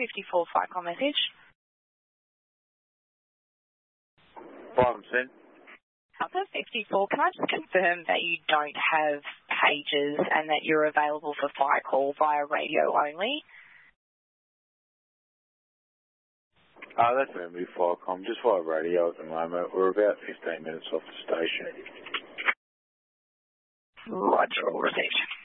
54 Ficom message. Ficom sent. Alpha 54, can I just confirm that you don't have pages and that you're available for fire call via radio only? That's going to be Ficom, just via radio at the moment. We're about 15 minutes off the station. Roger, all received.